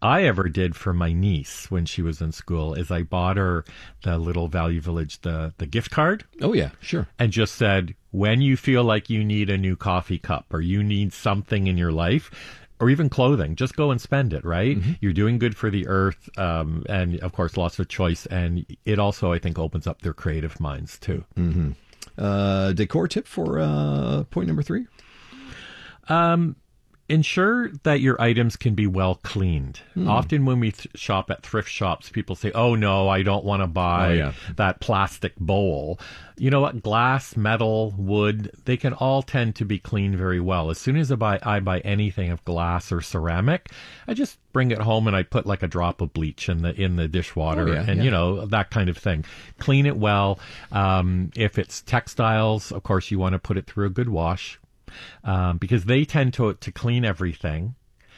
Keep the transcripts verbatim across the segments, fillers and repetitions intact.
I ever did for my niece when she was in school is I bought her the little Value Village, the, the gift card. Oh, yeah, sure. And just said, when you feel like you need a new coffee cup or you need something in your life, or even clothing, just go and spend it, right? Mm-hmm. You're doing good for the earth, um, and, of course, lots of choice. And it also, I think, opens up their creative minds, too. Mm-hmm. Uh, decor tip for uh, point number three? Um, ensure that your items can be well cleaned. Mm. Often when we th- shop at thrift shops, people say, oh, no, I don't want to buy oh, yeah. that plastic bowl. You know what? Glass, metal, wood, they can all tend to be cleaned very well. As soon as I buy, I buy anything of glass or ceramic, I just bring it home and I put like a drop of bleach in the in the dishwater oh, yeah, and, yeah. you know, that kind of thing. Clean it well. Um, if it's textiles, of course, you want to put it through a good wash. Um, because they tend to to clean everything,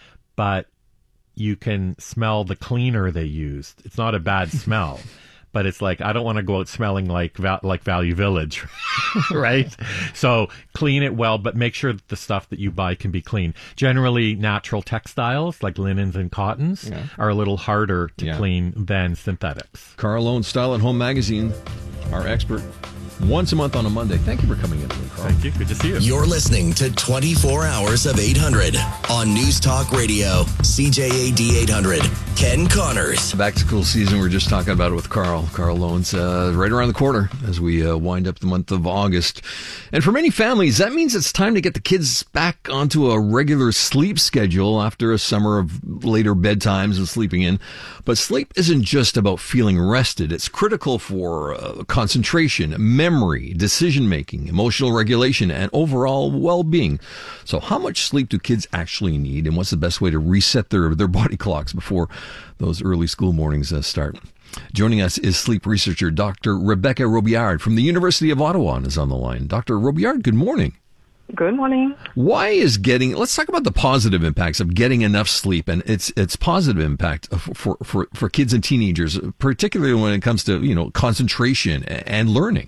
but you can smell the cleaner they used. It's not a bad smell, but it's like, I don't want to go out smelling like like Value Village, right? So clean it well, but make sure that the stuff that you buy can be clean. Generally, natural textiles like linens and cottons yeah. are a little harder to yeah. clean than synthetics. Carl Owen, Style at Home Magazine, our expert. Once a month on a Monday. Thank you for coming in, Carl. Thank you. Good to see you. You're listening to twenty-four hours of eight hundred on News Talk Radio, C J A D eight hundred. Ken Connors. Back to school season. We are just talking about it with Carl. Carl Owens, uh, right around the corner as we uh, wind up the month of August. And for many families, that means it's time to get the kids back onto a regular sleep schedule after a summer of later bedtimes and sleeping in. But sleep isn't just about feeling rested. It's critical for uh, concentration, memory, decision-making, emotional regulation, and overall well-being. So how much sleep do kids actually need, and what's the best way to reset their, their body clocks before those early school mornings uh, start? Joining us is sleep researcher Doctor Rebecca Robillard from the University of Ottawa and is on the line. Doctor Robillard, good morning. Good morning. Why is getting, let's talk about the positive impacts of getting enough sleep and its its positive impact for, for, for kids and teenagers, particularly when it comes to, you know, concentration and learning.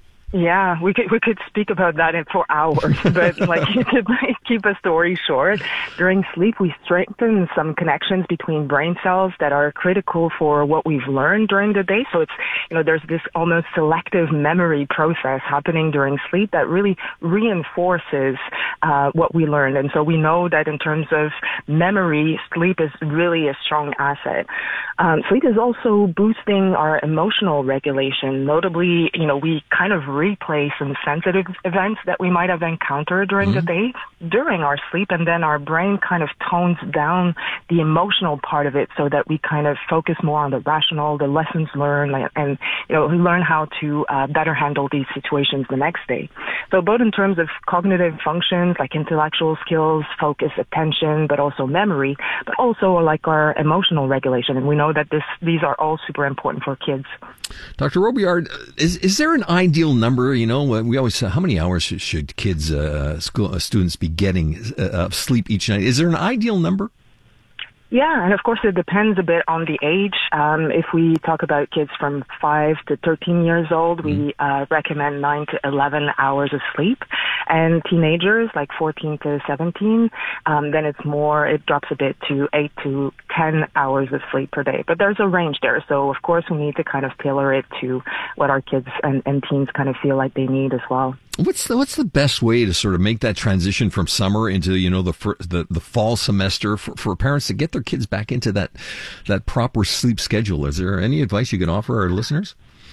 Yeah, we could we could speak about that in for hours, but like to keep a story short, during sleep we strengthen some connections between brain cells that are critical for what we've learned during the day. So it's, you know, there's this almost selective memory process happening during sleep that really reinforces uh, what we learned. And so we know that in terms of memory, sleep is really a strong asset. Um, sleep is also boosting our emotional regulation. Notably, you know, we kind of replay some sensitive events that we might have encountered during mm-hmm. the day during our sleep, and then our brain kind of tones down the emotional part of it so that we kind of focus more on the rational, the lessons learned, and, and you know, learn how to uh, better handle these situations the next day. So both in terms of cognitive functions like intellectual skills, focus, attention, but also memory, but also like our emotional regulation. And we know that this these are all super important for kids. Doctor Robillard, is is there an ideal number? You know, we always say, how many hours should, should kids, uh, school uh, students be getting uh, of sleep each night? Is there an ideal number? Yeah, and of course it depends a bit on the age. Um, if we talk about kids from five to thirteen years old, mm-hmm. we uh, recommend nine to eleven hours of sleep. And teenagers, like fourteen to seventeen, um, then it's more, it drops a bit to eight to ten hours of sleep per day. But there's a range there. So, of course, we need to kind of tailor it to what our kids and, and teens kind of feel like they need as well. What's the what's the best way to sort of make that transition from summer into, you know, the the, the fall semester for, for parents to get their kids back into that that proper sleep schedule? Is there any advice you can offer our listeners?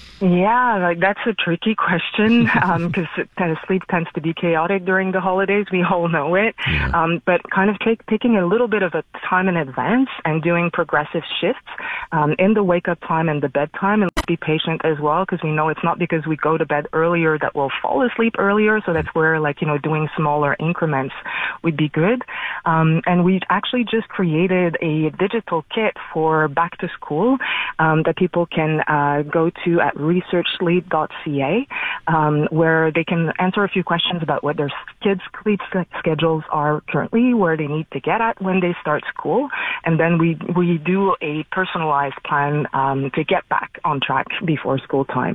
Yeah, like that's a tricky question because um, kind of sleep tends to be chaotic during the holidays. We all know it. Yeah. Um, but kind of take, taking a little bit of a time in advance and doing progressive shifts um, in the wake-up time and the bedtime, and be patient as well, because we know it's not because we go to bed earlier that we'll fall asleep earlier. So that's where, like, you know, doing smaller increments would be good. Um, and we actually just created a digital kit for back to school um, that people can uh, go to at research sleep dot c a, um, where they can answer a few questions about what their kids' sleep schedules are currently, where they need to get at when they start school, and then we we do a personalized plan um, to get back on track before school time.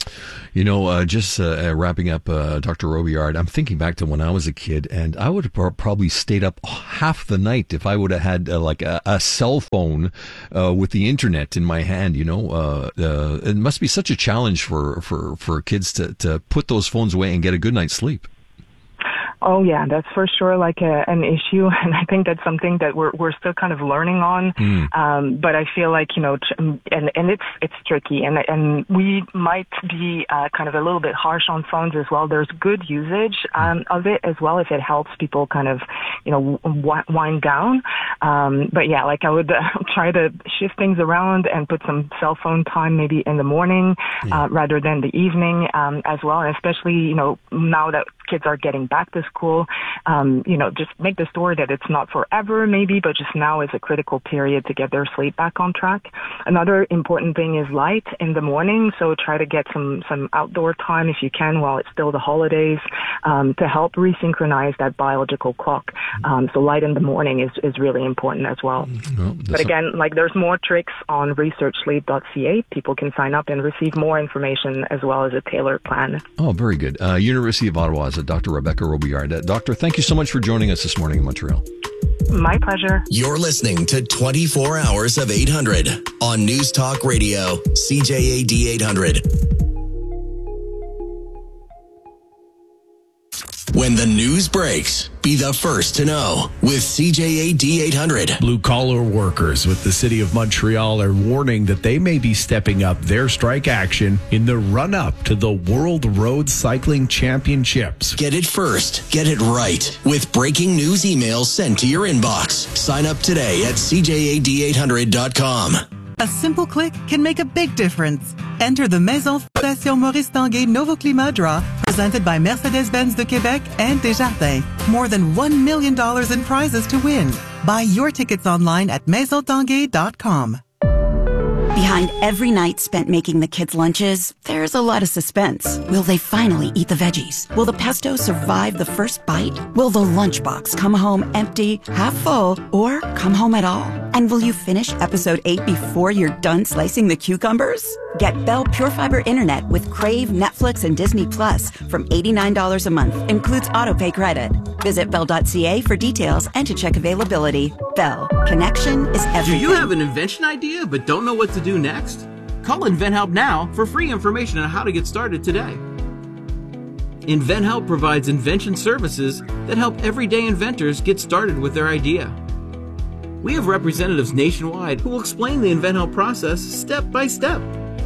You know, uh, just uh, wrapping up, uh, Doctor Robillard, I'm thinking back to when I was a kid, and I would have probably stayed up half the night if I would have had uh, like a, a cell phone uh, with the internet in my hand. You know, uh, uh, it must be such a challenge for, for, for kids to, to put those phones away and get a good night's sleep. Oh yeah, that's for sure like a, an issue, and I think that's something that we're we're still kind of learning on. Mm. Um, but I feel like you know, and and it's it's tricky, and and we might be uh, kind of a little bit harsh on phones as well. There's good usage um, of it as well if it helps people kind of you know w- wind down. Um, but yeah, like I would uh, try to shift things around and put some cell phone time maybe in the morning yeah. uh, rather than the evening um, as well, and especially you know now that kids are getting back to school, um, you know, just make the story that it's not forever maybe, but just now is a critical period to get their sleep back on track. Another important thing is light in the morning, so try to get some, some outdoor time if you can while it's still the holidays um, to help resynchronize that biological clock. Um, so light in the morning is, is really important as well. well but again, like there's more tricks on research sleep dot c a. People can sign up and receive more information as well as a tailored plan. Oh, very good. Uh, University of Ottawa. Doctor Rebecca Robillard. Uh, doctor, thank you so much for joining us this morning in Montreal. My pleasure. You're listening to twenty-four hours of eight hundred on News Talk Radio, C J A D eight hundred. When the news breaks, be the first to know with C J A D eight hundred. Blue-collar workers with the City of Montreal are warning that they may be stepping up their strike action in the run-up to the World Road Cycling Championships. Get it first. Get it right with breaking news emails sent to your inbox. Sign up today at C J A D eight hundred dot com. A simple click can make a big difference. Enter the Maison Fondation Maurice Tanguay Novo Climat Draw, presented by Mercedes-Benz de Québec and Desjardins. More than one million dollars in prizes to win. Buy your tickets online at maison tanguay dot com. Behind every night spent making the kids' lunches, there's a lot of suspense. Will they finally eat the veggies? Will the pesto survive the first bite? Will the lunchbox come home empty, half full, or come home at all? And will you finish episode eight before you're done slicing the cucumbers? Get Bell Pure Fiber Internet with Crave, Netflix, and Disney Plus from eighty-nine dollars a month. Includes autopay credit. Visit bell dot c a for details and to check availability. Bell. Connection is everything. Do you have an invention idea but don't know what to do next? Call InventHelp now for free information on how to get started today. InventHelp provides invention services that help everyday inventors get started with their idea. We have representatives nationwide who will explain the InventHelp process step by step.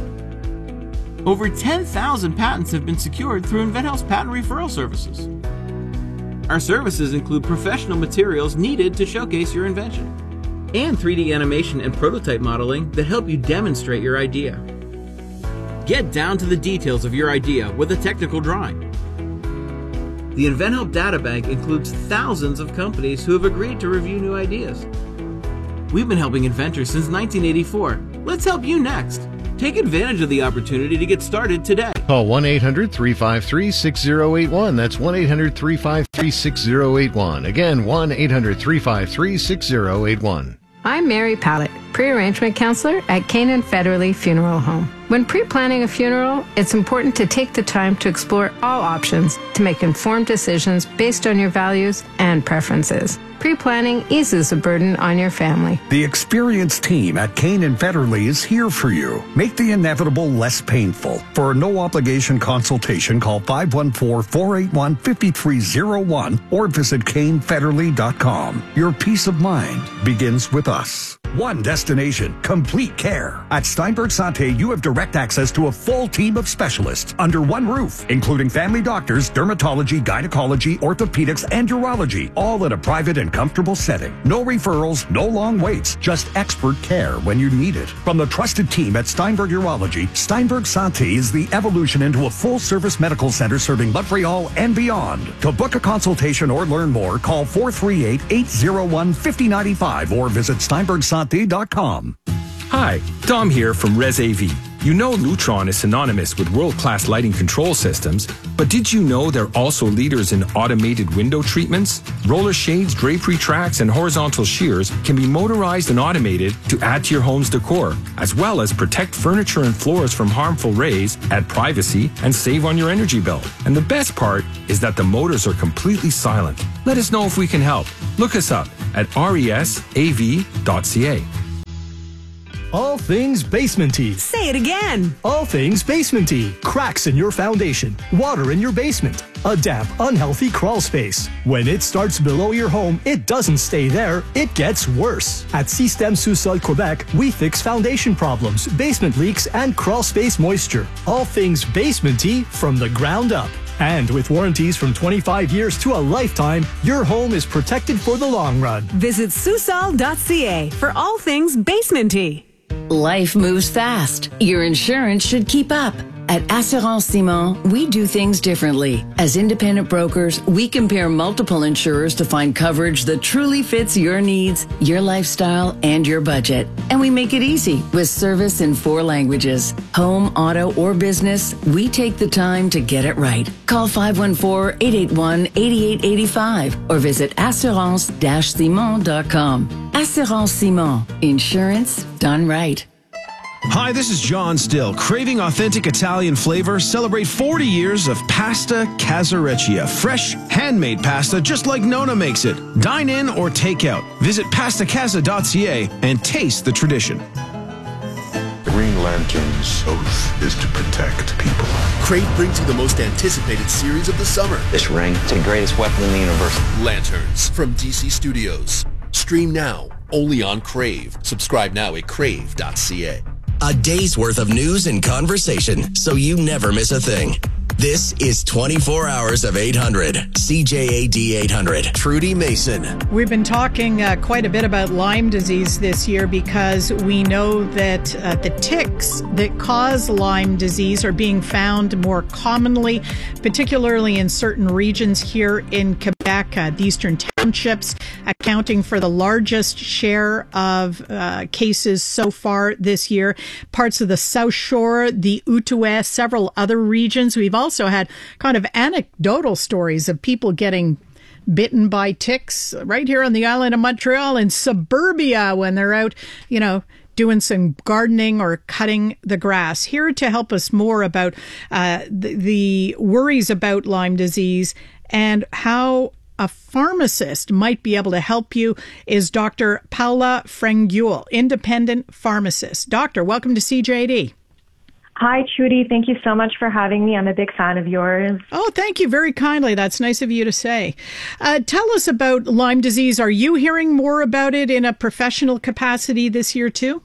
Over ten thousand patents have been secured through InventHelp's patent referral services. Our services include professional materials needed to showcase your invention, and three D animation and prototype modeling that help you demonstrate your idea. Get down to the details of your idea with a technical drawing. The InventHelp Databank includes thousands of companies who have agreed to review new ideas. We've been helping inventors since nineteen eighty-four. Let's help you next. Take advantage of the opportunity to get started today. Call one eight hundred three five three six zero eight one. That's one eight hundred three five three six zero eight one. Again, one eight hundred three five three six zero eight one. I'm Mary Pallett, pre-arrangement counselor at Canaan Federally Funeral Home. When pre-planning a funeral, it's important to take the time to explore all options to make informed decisions based on your values and preferences. Pre-planning eases the burden on your family. The experienced team at Canaan Federally is here for you. Make the inevitable less painful. For a no-obligation consultation, call five one four, four eight one, five three zero one or visit cane federally dot com. Your peace of mind begins with us. One destination, complete care. At Steinberg Santé, you have direct access to a full team of specialists under one roof, including family doctors, dermatology, gynecology, orthopedics, and urology, all in a private and comfortable setting. No referrals, no long waits, just expert care when you need it. From the trusted team at Steinberg Urology, Steinberg Santé is the evolution into a full-service medical center serving Montreal and beyond. To book a consultation or learn more, call four three eight, eight zero one, five zero nine five or visit steinberg santé dot com. Hi, Dom here from Res A V. You know Lutron is synonymous with world-class lighting control systems, but did you know they're also leaders in automated window treatments? Roller shades, drapery tracks, and horizontal shears can be motorized and automated to add to your home's decor, as well as protect furniture and floors from harmful rays, add privacy, and save on your energy bill. And the best part is that the motors are completely silent. Let us know if we can help. Look us up at resav dot c a. All things basementy. Say it again. All things basementy. Cracks in your foundation, water in your basement, a damp, unhealthy crawl space. When it starts below your home, it doesn't stay there, it gets worse. At Système Sous-Sol Quebec, we fix foundation problems, basement leaks, and crawl space moisture. All things basementy from the ground up. And with warranties from twenty-five years to a lifetime, your home is protected for the long run. Visit Sous-Sol dot c a for all things basementy. Life moves fast. Your insurance should keep up. At Assurance Simon, we do things differently. As independent brokers, we compare multiple insurers to find coverage that truly fits your needs, your lifestyle, and your budget. And we make it easy with service in four languages. Home, auto, or business, we take the time to get it right. Call five one four, eight eight one, eight eight eight five or visit assurance dash simon dot com. Assurance Simon. Insurance done right. Hi, this is John Still. Craving authentic Italian flavor? Celebrate forty years of Pasta Casareccia. Fresh, handmade pasta just like Nona makes it. Dine in or take out. Visit pasta casa dot c a and taste the tradition. Green Lantern's oath is to protect people. Crave brings you the most anticipated series of the summer. This ring is the greatest weapon in the universe. Lanterns from D C Studios. Stream now, only on Crave. Subscribe now at crave dot c a. A day's worth of news and conversation, so you never miss a thing. This is twenty-four hours of eight hundred. C J A D eight hundred. Trudy Mason. We've been talking uh, quite a bit about Lyme disease this year because we know that uh, the ticks that cause Lyme disease are being found more commonly, particularly in certain regions here in Quebec, uh, the Eastern Townships, accounting for the largest share of uh, cases so far this year. Parts of the South Shore, the Outaouais, several other regions. We've also had kind of anecdotal stories of people getting bitten by ticks right here on the island of Montreal in suburbia when they're out, you know, doing some gardening or cutting the grass. Here to help us more about uh, the, the worries about Lyme disease and how a pharmacist might be able to help you is Doctor Paula Franguel, independent pharmacist. Doctor, welcome to C J D. Hi, Trudy. Thank you so much for having me. I'm a big fan of yours. Oh, thank you very kindly. That's nice of you to say. Uh, tell us about Lyme disease. Are you hearing more about it in a professional capacity this year too?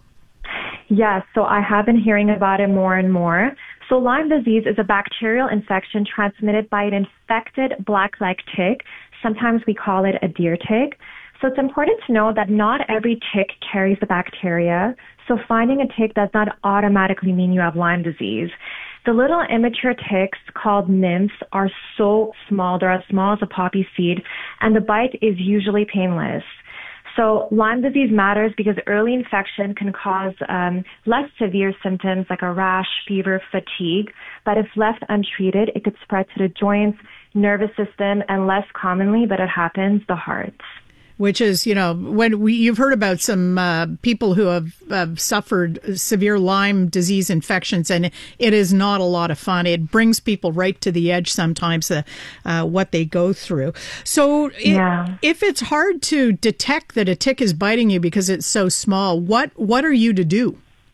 Yes, so I have been hearing about it more and more. So Lyme disease is a bacterial infection transmitted by an infected black-leg tick. Sometimes we call it a deer tick. So it's important to know that not every tick carries the bacteria. So finding a tick does not automatically mean you have Lyme disease. The little immature ticks called nymphs are so small. They're as small as a poppy seed, and the bite is usually painless. So Lyme disease matters because early infection can cause um, less severe symptoms like a rash, fever, fatigue. But if left untreated, it could spread to the joints, nervous system, and less commonly, but it happens, the heart. Which is, you know, when we, you've heard about some uh, people who have, have suffered severe Lyme disease infections, and it is not a lot of fun. It brings people right to the edge sometimes, uh, uh, what they go through. So it, yeah. if it's hard to detect that a tick is biting you because it's so small, what, what are you to do?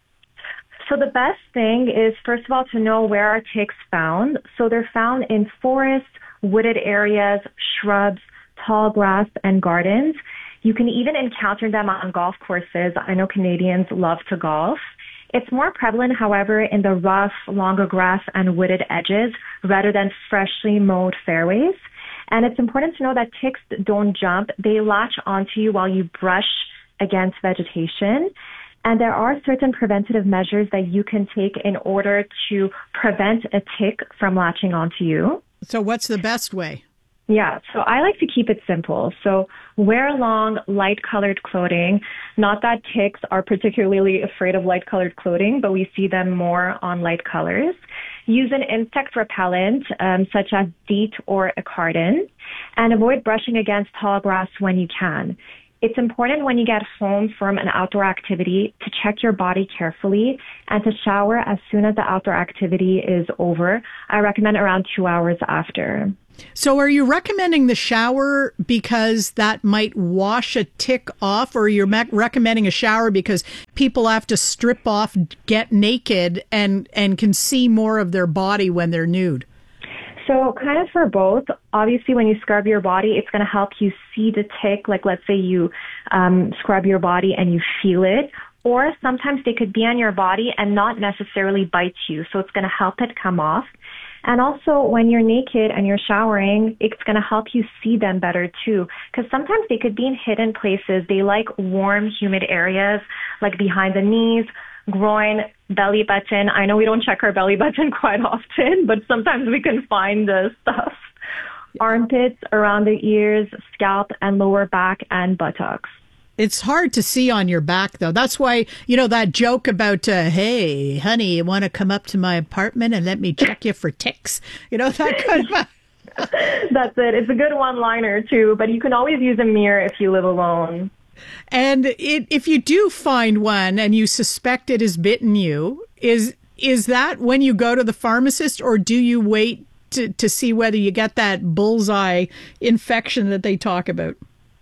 So the best thing is, first of all, to know where are ticks found. So they're found in forests, wooded areas, shrubs, tall grass, and gardens. You can even encounter them on golf courses. I know Canadians love to golf. It's more prevalent, however, in the rough, longer grass and wooded edges rather than freshly mowed fairways. And it's important to know that ticks don't jump. They latch onto you while you brush against vegetation. And there are certain preventative measures that you can take in order to prevent a tick from latching onto you. So what's the best way? Yeah, so I like to keep it simple. So wear long, light-colored clothing. Not that ticks are particularly afraid of light-colored clothing, but we see them more on light colors. Use an insect repellent, um, such as DEET or Acardin, and avoid brushing against tall grass when you can. It's important when you get home from an outdoor activity to check your body carefully and to shower as soon as the outdoor activity is over. I recommend around two hours after. So are you recommending the shower because that might wash a tick off, or are you me- recommending a shower because people have to strip off, get naked, and, and can see more of their body when they're nude? So kind of for both. Obviously, when you scrub your body, it's going to help you see the tick. Like let's say you um, scrub your body and you feel it. Or sometimes they could be on your body and not necessarily bite you. So it's going to help it come off. And also, when you're naked and you're showering, it's going to help you see them better, too. Because sometimes they could be in hidden places. They like warm, humid areas, like behind the knees, groin, belly button. I know we don't check our belly button quite often, but sometimes we can find the stuff. Armpits, around the ears, scalp, and lower back and buttocks. It's hard to see on your back, though. That's why, you know, that joke about, uh, hey, honey, you want to come up to my apartment and let me check you for ticks? You know, that kind of... That's it. It's a good one-liner, too, but you can always use a mirror if you live alone. And it, if you do find one and you suspect it has bitten you, is is that when you go to the pharmacist, or do you wait to, to see whether you get that bullseye infection that they talk about?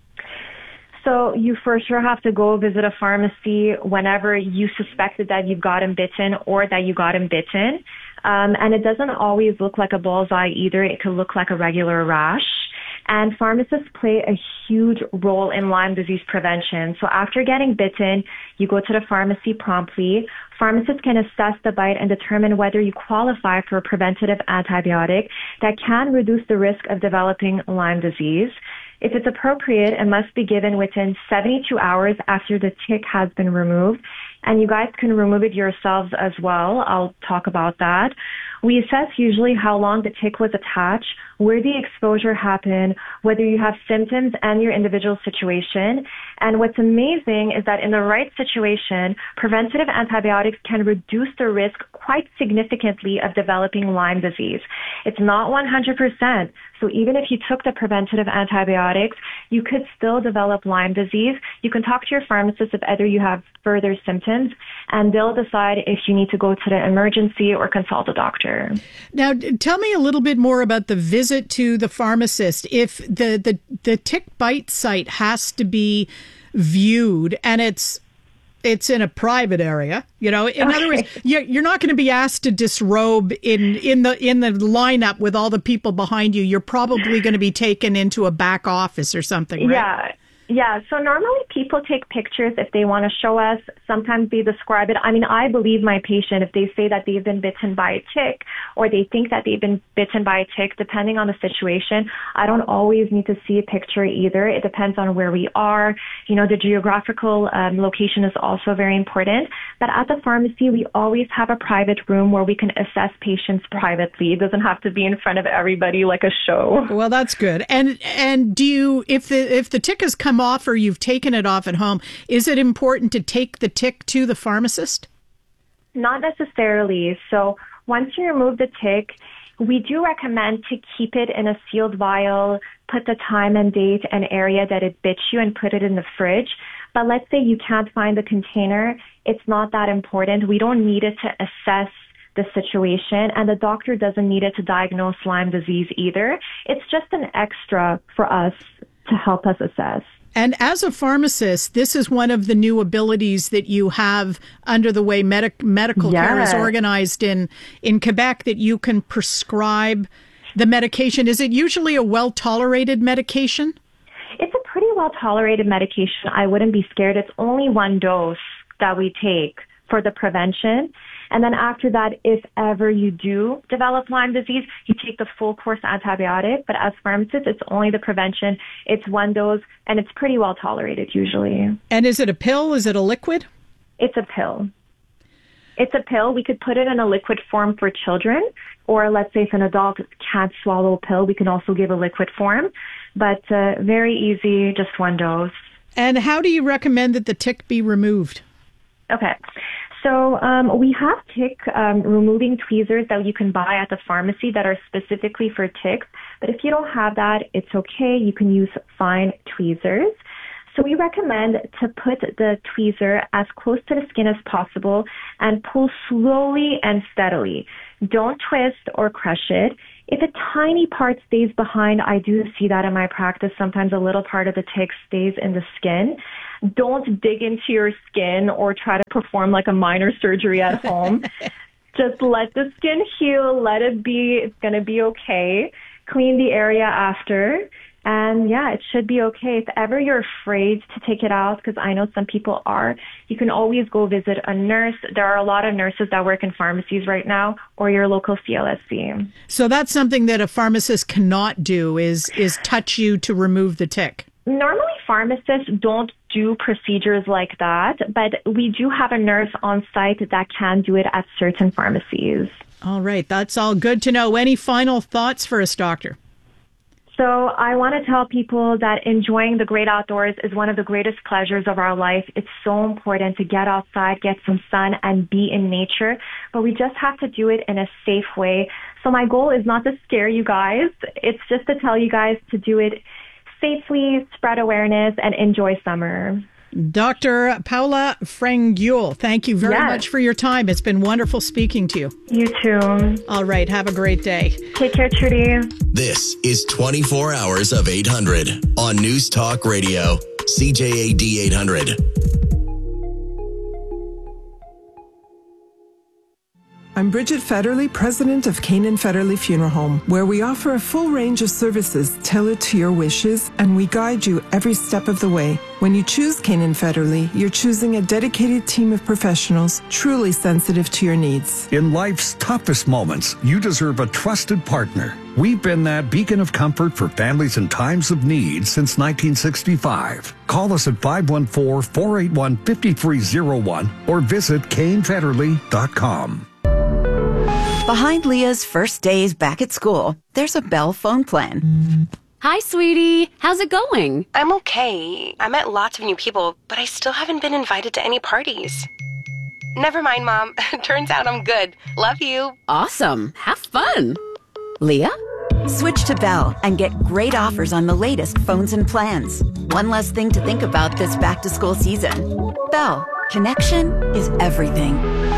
So you for sure have to go visit a pharmacy whenever you suspected that you've gotten bitten or that you gotten bitten. Um, and it doesn't always look like a bullseye either. It could look like a regular rash. And pharmacists play a huge role in Lyme disease prevention. So after getting bitten, you go to the pharmacy promptly. Pharmacists can assess the bite and determine whether you qualify for a preventative antibiotic that can reduce the risk of developing Lyme disease. If it's appropriate, it must be given within seventy-two hours after the tick has been removed. And you guys can remove it yourselves as well. I'll talk about that. We assess usually how long the tick was attached, where the exposure happened, whether you have symptoms and your individual situation. And what's amazing is that in the right situation, preventative antibiotics can reduce the risk quite significantly of developing Lyme disease. It's not one hundred percent. So even if you took the preventative antibiotics, you could still develop Lyme disease. You can talk to your pharmacist if either you have further symptoms, and they'll decide if you need to go to the emergency or consult a doctor. Now, tell me a little bit more about the visit to the pharmacist. If the, the, the tick bite site has to be viewed and it's it's in a private area, you know, in okay. other words, you're not going to be asked to disrobe in, in the in the lineup with all the people behind you. You're probably going to be taken into a back office or something, right? Yeah. Yeah, so normally people take pictures if they want to show us. Sometimes they describe it. I mean, I believe my patient if they say that they've been bitten by a tick or they think that they've been bitten by a tick, depending on the situation. I don't always need to see a picture either. It depends on where we are. You know, the geographical um, location is also very important. But at the pharmacy, we always have a private room where we can assess patients privately. It doesn't have to be in front of everybody like a show. Well, that's good. And and do you, if the if the tick has come off or you've taken it off at home, is it important to take the tick to the pharmacist? Not necessarily. So once you remove the tick, we do recommend to keep it in a sealed vial, put the time and date and area that it bit you, and put it in the fridge. But let's say you can't find the container. It's not that important. We don't need it to assess the situation, and the doctor doesn't need it to diagnose Lyme disease either. It's just an extra for us to help us assess. And as a pharmacist, this is one of the new abilities that you have under the way medic- medical yes. care is organized in, in Quebec, that you can prescribe the medication. Is it usually a well-tolerated medication? It's a pretty well-tolerated medication. I wouldn't be scared. It's only one dose that we take for the prevention. And then after that, if ever you do develop Lyme disease, you take the full course antibiotic. But as pharmacists, it's only the prevention. It's one dose, and it's pretty well tolerated usually. And is it a pill? Is it a liquid? It's a pill. It's a pill. We could put it in a liquid form for children, or let's say if an adult can't swallow a pill, we can also give a liquid form. But uh, very easy, just one dose. And how do you recommend that the tick be removed? Okay. So um, we have tick um, removing tweezers that you can buy at the pharmacy that are specifically for ticks. But if you don't have that, it's okay. You can use fine tweezers. So we recommend to put the tweezer as close to the skin as possible and pull slowly and steadily. Don't twist or crush it. If a tiny part stays behind, I do see that in my practice. Sometimes a little part of the tick stays in the skin. Don't dig into your skin or try to perform like a minor surgery at home. Just let the skin heal. Let it be. It's going to be okay. Clean the area after. And yeah, it should be okay. If ever you're afraid to take it out, because I know some people are, you can always go visit a nurse. There are a lot of nurses that work in pharmacies right now, or your local C L S C. So that's something that a pharmacist cannot do, is is touch you to remove the tick. Normally, pharmacists don't do procedures like that, but we do have a nurse on site that can do it at certain pharmacies. All right, that's all good to know. Any final thoughts for us, doctor? So I want to tell people that enjoying the great outdoors is one of the greatest pleasures of our life. It's so important to get outside, get some sun, and be in nature. But we just have to do it in a safe way. So my goal is not to scare you guys. It's just to tell you guys to do it safely, spread awareness, and enjoy summer. Doctor Paula Franguel, thank you very yes. much for your time. It's been wonderful speaking to you. You too. All right, have a great day. Take care, Trudy. This is twenty-four hours of eight hundred on News Talk Radio, C J A D eight hundred. I'm Bridget Federley, president of Canaan Federley Funeral Home, where we offer a full range of services tailored to your wishes, and we guide you every step of the way. When you choose Canaan Federley, you're choosing a dedicated team of professionals truly sensitive to your needs. In life's toughest moments, you deserve a trusted partner. We've been that beacon of comfort for families in times of need since nineteen sixty-five. Call us at five one four, four eight one, five three zero one or visit Kane Federley dot com. Behind Leah's first days back at school, there's a Bell phone plan. Hi, sweetie. How's it going? I'm okay. I met lots of new people, but I still haven't been invited to any parties. Never mind, Mom. Turns out I'm good. Love you. Awesome. Have fun. Leah? Switch to Bell and get great offers on the latest phones and plans. One less thing to think about this back-to-school season. Bell. Connection is everything.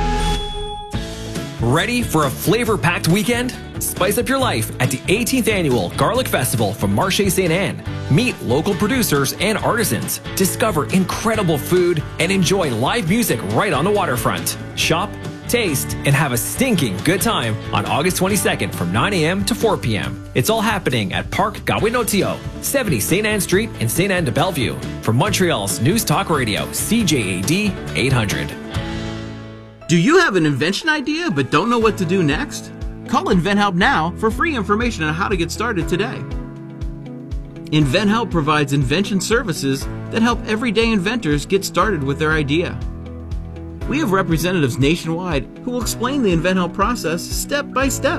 Ready for a flavor-packed weekend? Spice up your life at the eighteenth Annual Garlic Festival from Marché Sainte Anne. Meet local producers and artisans, discover incredible food, and enjoy live music right on the waterfront. Shop, taste, and have a stinking good time on August twenty-second from nine a.m. to four p.m. It's all happening at Parc Gawinotio, seventy Sainte Anne Street in Sainte Anne de Bellevue. From Montreal's News Talk Radio, C J A D eight hundred. Do you have an invention idea but don't know what to do next? Call InventHelp now for free information on how to get started today. InventHelp provides invention services that help everyday inventors get started with their idea. We have representatives nationwide who will explain the InventHelp process step by step.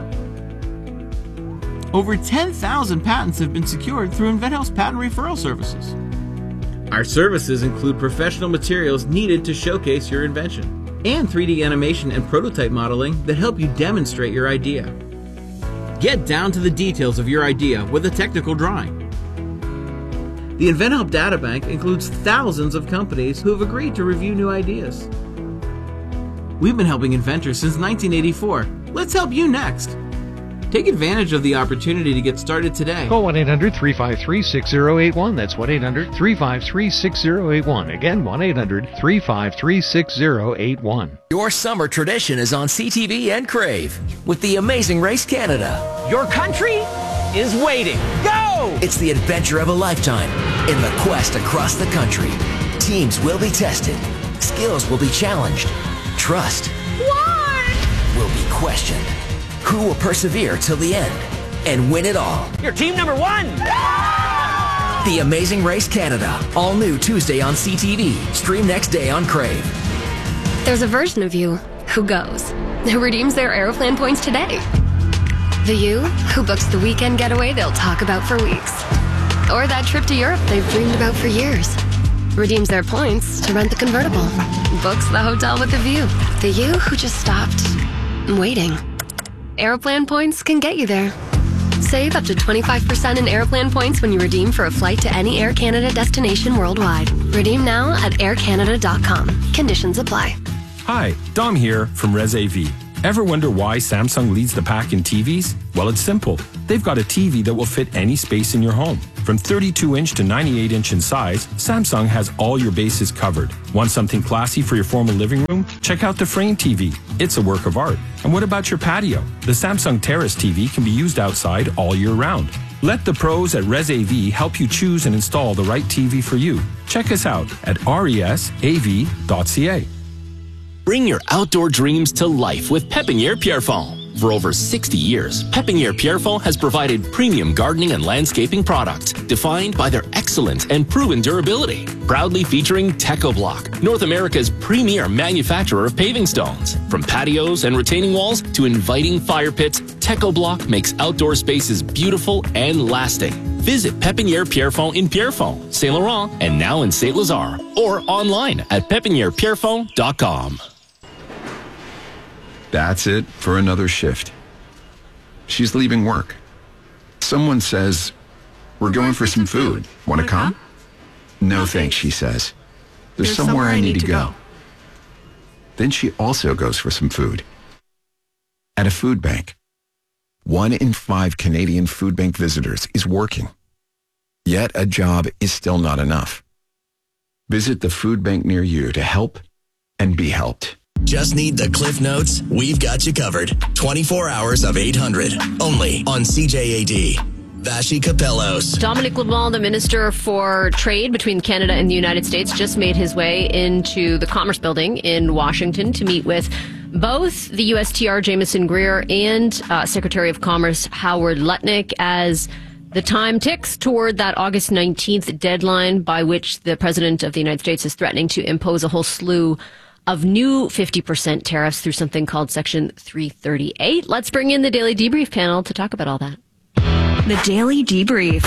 Over ten thousand patents have been secured through InventHelp's patent referral services. Our services include professional materials needed to showcase your invention, and three D animation and prototype modeling that help you demonstrate your idea. Get down to the details of your idea with a technical drawing. The InventHelp Databank includes thousands of companies who have agreed to review new ideas. We've been helping inventors since nineteen eighty-four. Let's help you next. Take advantage of the opportunity to get started today. Call one eight hundred, three five three, six zero eight one. That's one eight hundred, three five three, six zero eight one. Again, one eight hundred, three five three, six zero eight one. Your summer tradition is on C T V and Crave with the Amazing Race Canada. Your country is waiting. Go! It's the adventure of a lifetime in the quest across the country. Teams will be tested. Skills will be challenged. Trust What? will be questioned. Who will persevere till the end and win it all? You're team number one! The Amazing Race Canada. All new Tuesday on C T V. Stream next day on Crave. There's a version of you who goes, who redeems their Aeroplan points today. The you who books the weekend getaway they'll talk about for weeks. Or that trip to Europe they've dreamed about for years. Redeems their points to rent the convertible. Books the hotel with the view. The you who just stopped waiting. Aeroplan points can get you there. Save up to twenty-five percent in Aeroplan points when you redeem for a flight to any Air Canada destination worldwide. Redeem now at air canada dot com. Conditions apply. Hi, Dom here from ResAV. Ever wonder why Samsung leads the pack in T Vs? Well, it's simple. They've got a T V that will fit any space in your home. From thirty-two inch to ninety-eight inch in size, Samsung has all your bases covered. Want something classy for your formal living room? Check out the Frame T V. It's a work of art. And what about your patio? The Samsung Terrace T V can be used outside all year round. Let the pros at ResAV help you choose and install the right T V for you. Check us out at resav dot c a. Bring your outdoor dreams to life with Pépinière Pierrefonds. For over sixty years, Pépinière Pierrefonds has provided premium gardening and landscaping products defined by their excellent and proven durability. Proudly featuring TechoBlock, North America's premier manufacturer of paving stones. From patios and retaining walls to inviting fire pits, TechoBlock makes outdoor spaces beautiful and lasting. Visit Pépinière Pierrefonds in Pierrefonds, Saint Laurent, and now in Saint Lazare, or online at pépinière pierrefonds dot com. That's it for another shift. She's leaving work. Someone says, "We're going for some food. Want to come?" "No thanks," she says. "There's somewhere I need to go." Then she also goes for some food. At a food bank. One in five Canadian food bank visitors is working. Yet a job is still not enough. Visit the food bank near you to help and be helped. Just need the Cliff Notes? We've got you covered. twenty-four hours of eight hundred. Only on C J A D. Vashi Kapellos. Dominic LeBlanc, the Minister for Trade between Canada and the United States, just made his way into the Commerce Building in Washington to meet with both the U S T R Jameson Greer and uh, Secretary of Commerce Howard Lutnick as the time ticks toward that August nineteenth deadline by which the President of the United States is threatening to impose a whole slew of new fifty percent tariffs through something called Section three thirty-eight. Let's bring in the Daily Debrief panel to talk about all that. The Daily Debrief.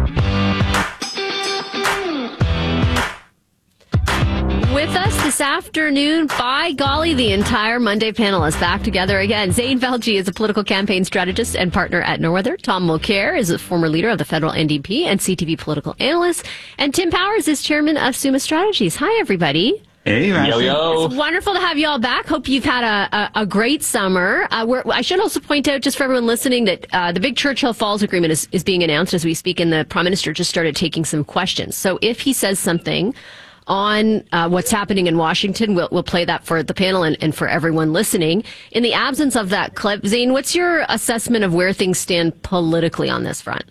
With us this afternoon, by golly, the entire Monday panel is back together again. Zain Velji is a political campaign strategist and partner at Norweather. Tom Mulcair is a former leader of the federal N D P and C T V political analyst. And Tim Powers is chairman of Summa Strategies. Hi, everybody. Hey, yo, yo. It's wonderful to have you all back. Hope you've had a, a, a great summer. Uh, we're, I should also point out, just for everyone listening, that uh, the big Churchill Falls Agreement is, is being announced as we speak, and the Prime Minister just started taking some questions. So if he says something on uh, what's happening in Washington, we'll, we'll play that for the panel and, and for everyone listening. In the absence of that clip, Zain, what's your assessment of where things stand politically on this front?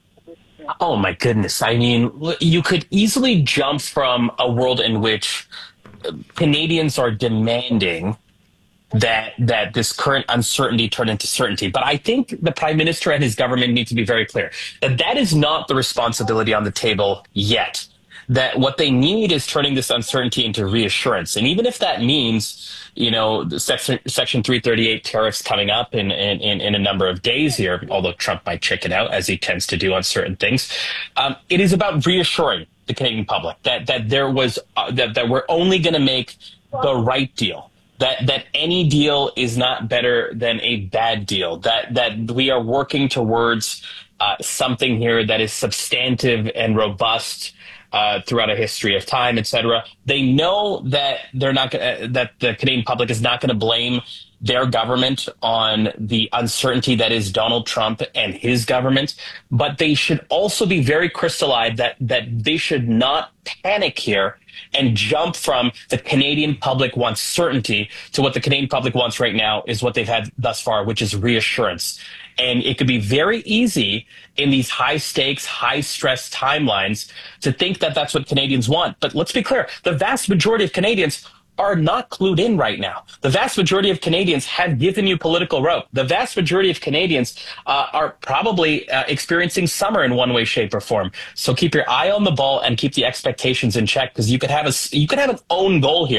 Oh, my goodness. I mean, you could easily jump from a world in which Canadians are demanding that that this current uncertainty turn into certainty. But I think the Prime Minister and his government need to be very clear that that is not the responsibility on the table yet. That what they need is turning this uncertainty into reassurance. And even if that means, you know, the section, section three thirty-eight tariffs coming up in, in, in a number of days here, although Trump might chicken out as he tends to do on certain things, um, it is about reassuring the Canadian public that that there was uh, that that we're only going to make the right deal, that that any deal is not better than a bad deal, that that we are working towards uh, something here that is substantive and robust uh, throughout a history of time, et cetera. They know that they're not gonna, that the Canadian public is not going to blame their government on the uncertainty that is Donald Trump and his government, but they should also be very crystallized that that they should not panic here and jump from the Canadian public wants certainty to what the Canadian public wants right now is what they've had thus far, which is reassurance. And it could be very easy in these high stakes, high stress timelines to think that that's what Canadians want. But let's be clear, the vast majority of Canadians are not clued in right now. The vast majority of Canadians have given you political rope. The vast majority of Canadians uh, are probably uh, experiencing summer in one way, shape, or form. So keep your eye on the ball and keep the expectations in check, because you could have a you could have an own goal here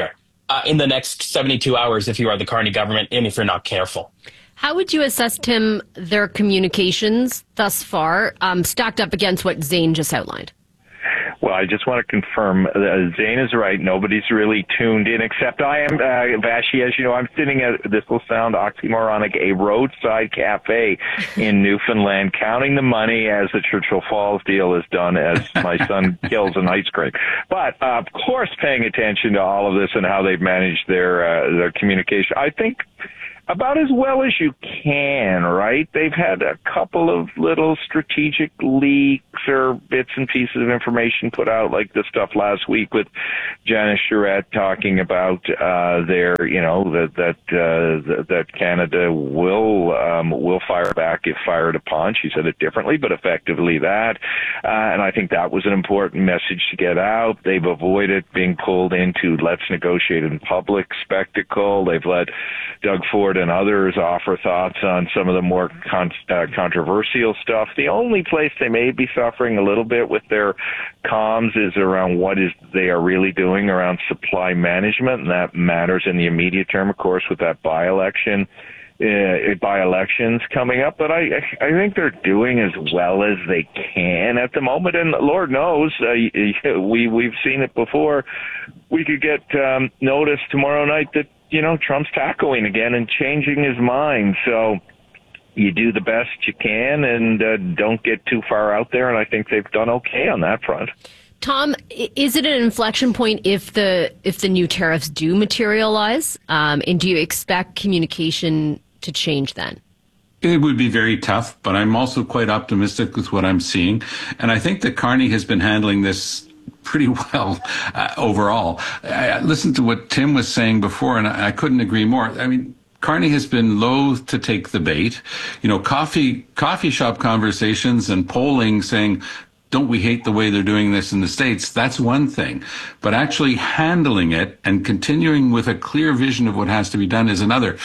uh, in the next seventy-two hours if you are the Carney government and if you're not careful. How would you assess, Tim, their communications thus far, um, stacked up against what Zane just outlined? Well, I just want to confirm, uh, Zane is right. Nobody's really tuned in, except I am, uh, Vashi, as you know, I'm sitting at, this will sound oxymoronic, a roadside cafe in Newfoundland, counting the money as the Churchill Falls deal is done, as my son kills an ice cream. But, uh, of course, paying attention to all of this and how they've managed their, uh, their communication. I think about as well as you can, right? They've had a couple of little strategic leaks or bits and pieces of information put out, like the stuff last week with Janice Charette talking about uh their, you know, that that uh, that Canada will um, will fire back if fired upon. She said it differently, but effectively that. Uh, and I think that was an important message to get out. They've avoided being pulled into let's negotiate in public spectacle. They've let Doug Ford and others offer thoughts on some of the more con- uh, controversial stuff. The only place they may be suffering a little bit with their comms is around what is they are really doing around supply management, and that matters in the immediate term, of course, with that by-election. Uh, by-elections coming up, but I I think they're doing as well as they can at the moment, and Lord knows, uh, we, we've seen it before. We could get um, notice tomorrow night that, you know, Trump's tackling again and changing his mind, so you do the best you can and uh, don't get too far out there, and I think they've done okay on that front. Tom, is it an inflection point if the if the new tariffs do materialize, um, and do you expect communication to change then? It would be very tough, but I'm also quite optimistic with what I'm seeing. And I think that Carney has been handling this pretty well uh, overall. I listened to what Tim was saying before, and I, I couldn't agree more. I mean, Carney has been loath to take the bait. You know, coffee coffee shop conversations and polling saying, don't we hate the way they're doing this in the States? That's one thing. But actually handling it and continuing with a clear vision of what has to be done is another.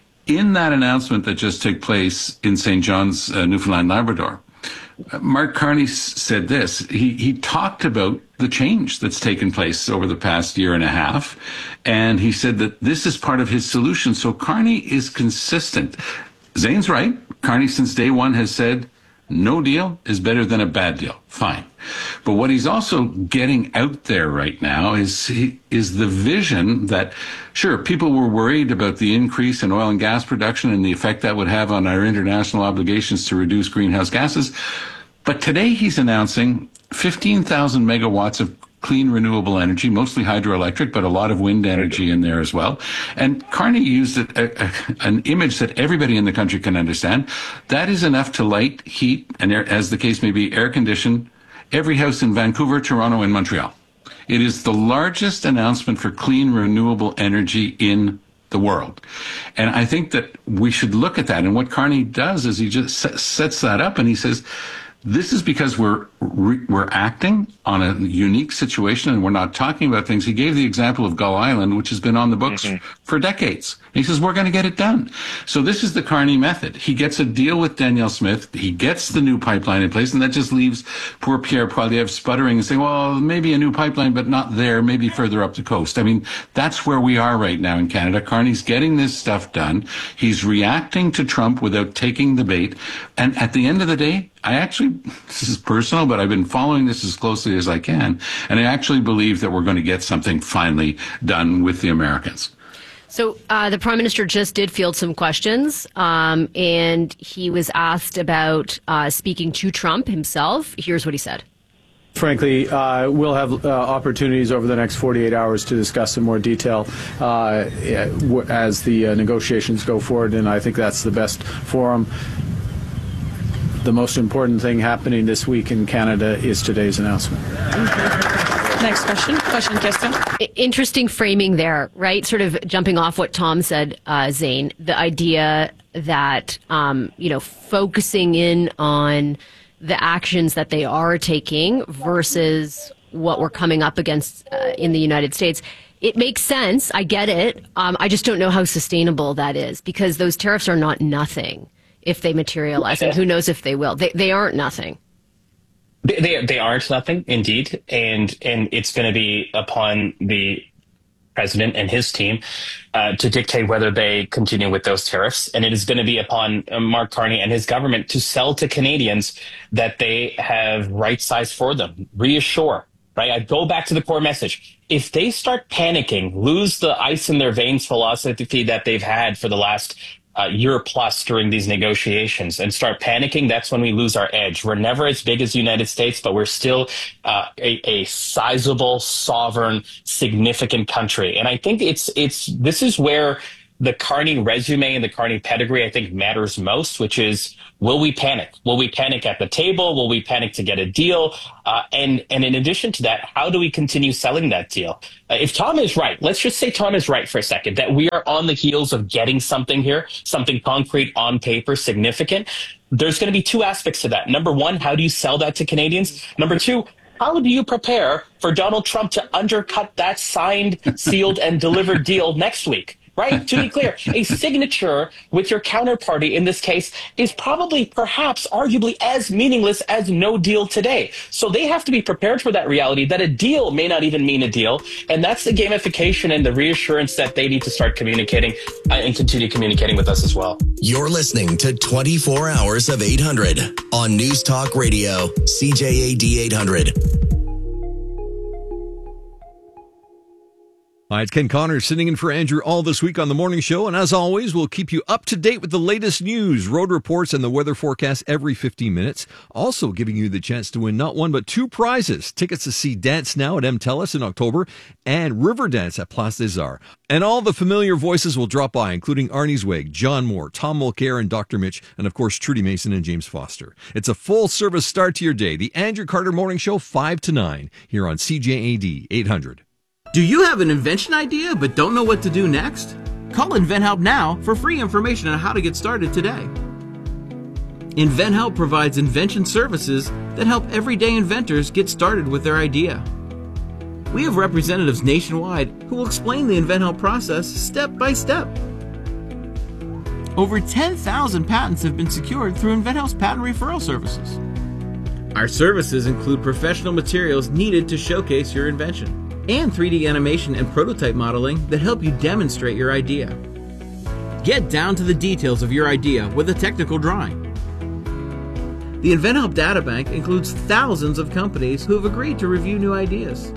In that announcement that just took place in Saint John's, uh, Newfoundland, Labrador, uh, Mark Carney s- said this. He, he talked about the change that's taken place over the past year and a half, and he said that this is part of his solution. So Carney is consistent. Zane's right. Carney, since day one, has said, no deal is better than a bad deal. Fine. But what he's also getting out there right now is he, is the vision that, sure, people were worried about the increase in oil and gas production and the effect that would have on our international obligations to reduce greenhouse gases. But today he's announcing fifteen thousand megawatts of clean renewable energy, mostly hydroelectric, but a lot of wind energy in there as well. And Carney used a, a, an image that everybody in the country can understand. That is enough to light, heat, and air, as the case may be, air condition every house in Vancouver, Toronto, and Montreal. It is the largest announcement for clean renewable energy in the world. And I think that we should look at that. And what Carney does is he just sets that up and he says, this is because we're we're acting on a unique situation and we're not talking about things. He gave the example of Gull Island, which has been on the books mm-hmm. for decades. And he says, we're going to get it done. So this is the Carney method. He gets a deal with Danielle Smith. He gets the new pipeline in place, and that just leaves poor Pierre Poilievre sputtering and saying, well, maybe a new pipeline, but not there, maybe further up the coast. I mean, that's where we are right now in Canada. Carney's getting this stuff done. He's reacting to Trump without taking the bait. And at the end of the day, I actually, this is personal, but I've been following this as closely as I can, and I actually believe that we're going to get something finally done with the Americans. So uh, the Prime Minister just did field some questions, um, and he was asked about uh, speaking to Trump himself. Here's what he said. Frankly, uh, we'll have uh, opportunities over the next forty-eight hours to discuss in more detail uh, as the uh, negotiations go forward, and I think that's the best forum. The most important thing happening this week in Canada is today's announcement. Next question. Question, question. Interesting framing there, right? Sort of jumping off what Tom said, uh, Zane, the idea that, um, you know, focusing in on the actions that they are taking versus what we're coming up against uh, in the United States. It makes sense. I get it. Um, I just don't know how sustainable that is, because those tariffs are not nothing if they materialize, and who knows if they will. They they aren't nothing. They they, they aren't nothing, indeed, and and it's going to be upon the president and his team uh, to dictate whether they continue with those tariffs. And it is going to be upon uh, Mark Carney and his government to sell to Canadians that they have right-sized for them, reassure, right? I go back to the core message. If they start panicking, lose the ice in their veins philosophy that they've had for the last uh, year plus during these negotiations and start panicking, that's when we lose our edge. We're never as big as the United States, but we're still uh, a, a sizable, sovereign, significant country. And I think it's it's this is where the Carney resume and the Carney pedigree, I think, matters most, which is, will we panic? Will we panic at the table? Will we panic to get a deal? Uh, and, and in addition to that, how do we continue selling that deal? Uh, if Tom is right, let's just say Tom is right for a second, that we are on the heels of getting something here, something concrete on paper, significant. There's going to be two aspects to that. Number one, how do you sell that to Canadians? Number two, how do you prepare for Donald Trump to undercut that signed, sealed, and delivered deal next week? Right? To be clear, a signature with your counterparty in this case is probably, perhaps, arguably as meaningless as no deal today. So they have to be prepared for that reality that a deal may not even mean a deal. And that's the gamification and the reassurance that they need to start communicating uh, and continue communicating with us as well. You're listening to twenty-four hours of eight hundred on News Talk Radio, C J A D eight hundred. Hi, it's Ken Connors sitting in for Andrew all this week on the morning show. And as always, we'll keep you up to date with the latest news, road reports, and the weather forecast every fifteen minutes. Also giving you the chance to win not one, but two prizes. Tickets to see Dance Now at M TELUS in October and River Dance at Place des Arts. And all the familiar voices will drop by, including Arnie Zweig, John Moore, Tom Mulcair, and Doctor Mitch, and of course, Trudy Mason and James Foster. It's a full-service start to your day. The Andrew Carter Morning Show, five to nine, here on C J A D eight hundred. Do you have an invention idea but don't know what to do next? Call InventHelp now for free information on how to get started today. InventHelp provides invention services that help everyday inventors get started with their idea. We have representatives nationwide who will explain the InventHelp process step by step. Over ten thousand patents have been secured through InventHelp's patent referral services. Our services include professional materials needed to showcase your invention, and three D animation and prototype modeling that help you demonstrate your idea. Get down to the details of your idea with a technical drawing. The InventHelp Databank includes thousands of companies who have agreed to review new ideas.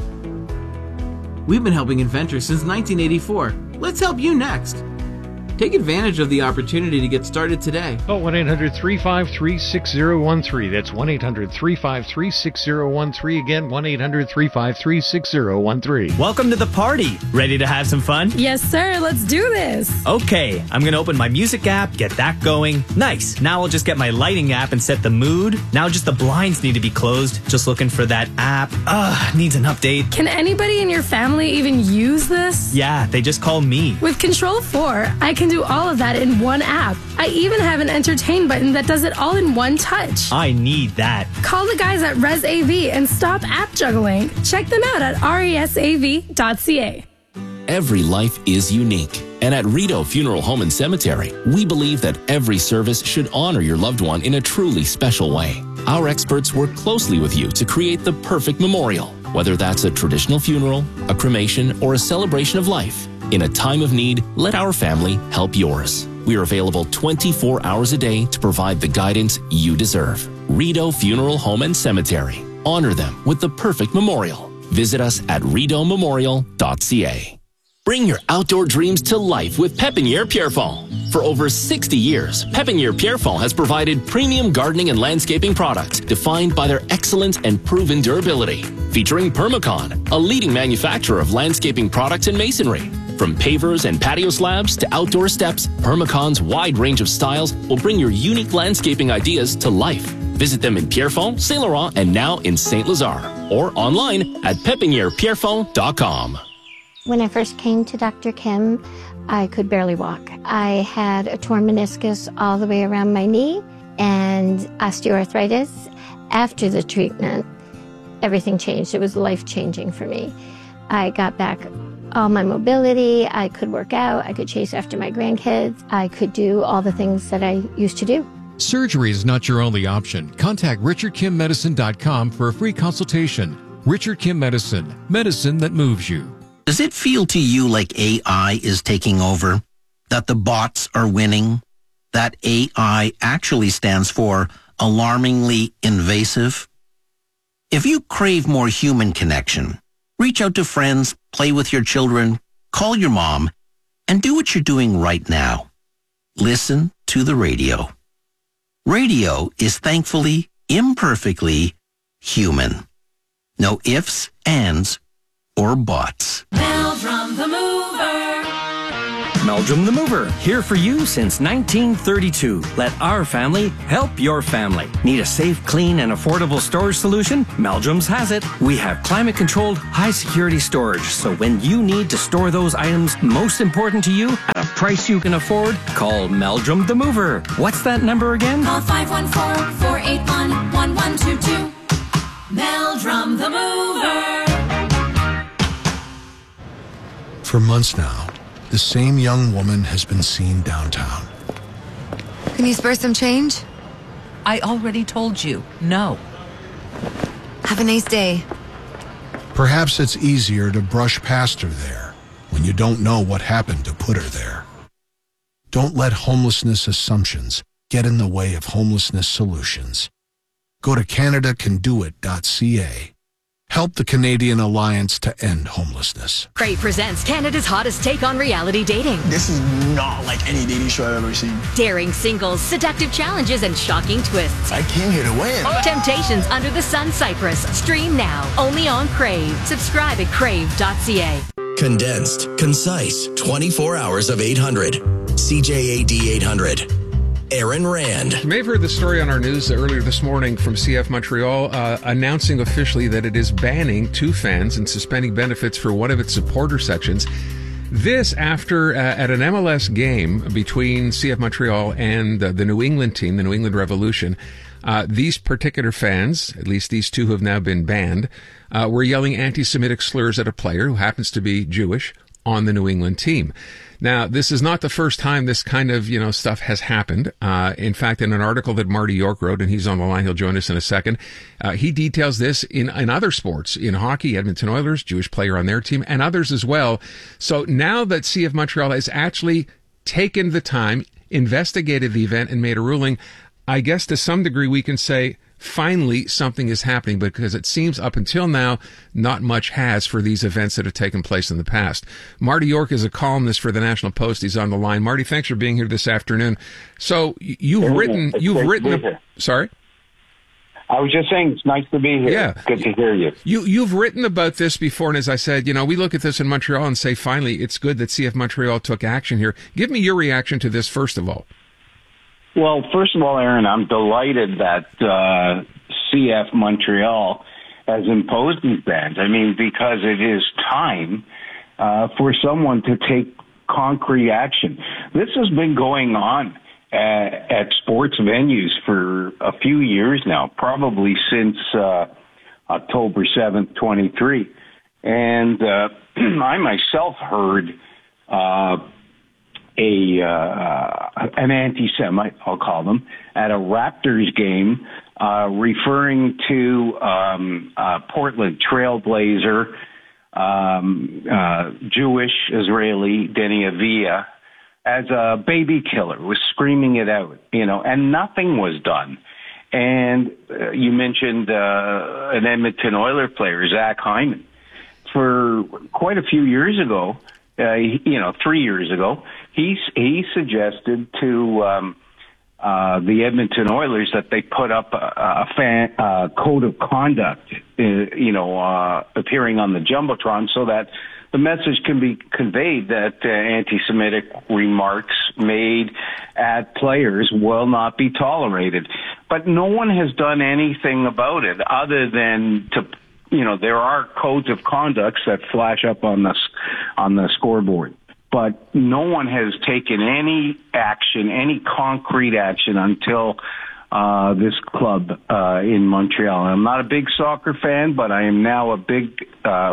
We've been helping inventors since nineteen eighty-four. Let's help you next. Take advantage of the opportunity to get started today. Call one eight hundred three five three six zero one three. That's one eight hundred three five three six zero one three. Again, one eight hundred three five three six zero one three. Welcome to the party. Ready to have some fun? Yes, sir. Let's do this. Okay, I'm going to open my music app, get that going. Nice. Now I'll just get my lighting app and set the mood. Now just the blinds need to be closed. Just looking for that app. Ugh, needs an update. Can anybody in your family even use this? Yeah, they just call me. With Control four, I can do all of that in one app. I even have an entertain button that does it all in one touch. I need that. Call the guys at ResAV and stop app juggling. Check them out at resav dot c a. Every life is unique. And at Rideau Funeral Home and Cemetery, we believe that every service should honor your loved one in a truly special way. Our experts work closely with you to create the perfect memorial, whether that's a traditional funeral, a cremation, or a celebration of life. In a time of need, let our family help yours. We are available twenty-four hours a day to provide the guidance you deserve. Rideau Funeral Home and Cemetery. Honor them with the perfect memorial. Visit us at rideau memorial dot c a. Bring your outdoor dreams to life with Pépinière Pierrefonds. For over sixty years, Pépinière Pierrefonds has provided premium gardening and landscaping products defined by their excellent and proven durability. Featuring Permacon, a leading manufacturer of landscaping products and masonry. From pavers and patio slabs to outdoor steps, Permacon's wide range of styles will bring your unique landscaping ideas to life. Visit them in Pierrefonds, Saint Laurent, and now in Saint Lazare, or online at pepiniere pierrefonds dot com. When I first came to Doctor Kim, I could barely walk. I had a torn meniscus all the way around my knee and osteoarthritis. After the treatment, everything changed. It was life-changing for me. I got back all my mobility. I could work out. I could chase after my grandkids. I could do all the things that I used to do. Surgery is not your only option. Contact richard kim medicine dot com for a free consultation. Richard Kim Medicine, medicine that moves you. Does it feel to you like A I is taking over? That the bots are winning? That A I actually stands for alarmingly invasive? If you crave more human connection, reach out to friends, play with your children, call your mom, and do what you're doing right now. Listen to the radio. Radio is thankfully, imperfectly human. No ifs, ands, or buts. Meldrum the Mover. Meldrum the Mover, here for you since nineteen thirty-two. Let our family help your family. Need a safe, clean, and affordable storage solution? Meldrum's has it. We have climate-controlled, high-security storage, so when you need to store those items most important to you at a price you can afford, call Meldrum the Mover. What's that number again? Call five one four, four eight one, one one two two. Meldrum the Mover. For months now, the same young woman has been seen downtown. Can you spare some change? I already told you, no. Have a nice day. Perhaps it's easier to brush past her there when you don't know what happened to put her there. Don't let homelessness assumptions get in the way of homelessness solutions. Go to Canada Can Do It dot C A. Help the Canadian Alliance to End Homelessness. Crave presents Canada's hottest take on reality dating. This is not like any dating show I've ever seen. Daring singles, seductive challenges, and shocking twists. I came here to win. Temptations Under the Sun Cyprus. Stream now, only on Crave. Subscribe at crave dot c a. Condensed, concise, twenty-four hours of eight hundred. C J A D eight hundred. Aaron Rand. You may have heard the story on our news earlier this morning from C F Montreal uh, announcing officially that it is banning two fans and suspending benefits for one of its supporter sections. This after uh, at an M L S game between C F Montreal and uh, the New England team, the New England Revolution, uh, these particular fans, at least these two who have now been banned, uh, were yelling anti-Semitic slurs at a player who happens to be Jewish on the New England team. Now, this is not the first time this kind of, you know, stuff has happened. Uh, in fact, in an article that Marty York wrote, and he's on the line, he'll join us in a second, uh, he details this in, in other sports. In hockey, Edmonton Oilers, Jewish player on their team, and others as well. So now that C F Montreal has actually taken the time, investigated the event, and made a ruling, I guess to some degree we can say, finally, something is happening, because it seems up until now, not much has for these events that have taken place in the past. Marty York is a columnist for the National Post. He's on the line. Marty, thanks for being here this afternoon. So you've Hey, written, it's you've great written, to be a, here. sorry? I was just saying it's nice to be here. Yeah. Good to hear you. You, you've written about this before, and as I said, you know, we look at this in Montreal and say, finally, it's good that C F Montreal took action here. Give me your reaction to this, first of all. Well, first of all, Aaron, I'm delighted that uh, C F Montreal has imposed these bans. I mean, because it is time uh, for someone to take concrete action. This has been going on at, at sports venues for a few years now, probably since uh, October seventh, twenty-three. And uh, I myself heard uh, a uh, an anti-Semite, I'll call them, at a Raptors game, uh, referring to um, uh, Portland Trailblazer, um, uh, Jewish Israeli Denny Avia, as a baby killer, was screaming it out, you know, and nothing was done. And uh, you mentioned uh, an Edmonton Oilers player, Zach Hyman. For quite a few years ago, uh, you know, three years ago, he he suggested to um, uh, the Edmonton Oilers that they put up a, a fan, uh, code of conduct, uh, you know, uh, appearing on the Jumbotron, so that the message can be conveyed that uh, anti-Semitic remarks made at players will not be tolerated. But no one has done anything about it other than to, you know, there are codes of conduct that flash up on the, on the scoreboard. But no one has taken any action, any concrete action until uh, this club uh, in Montreal. I'm not a big soccer fan, but I am now a big uh,